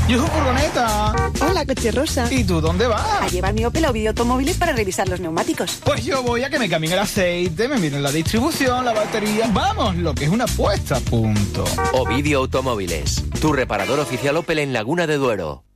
¡Yujú, furgoneta! Hola, coche rosa. ¿Y tú dónde vas? A llevar mi Opel a Ovidio Automóviles para revisar los neumáticos. Pues yo voy a que me cambien el aceite, me miren la distribución, la batería... Vamos, lo que es una apuesta, punto. Ovidio Automóviles, tu reparador oficial Opel en Laguna de Duero.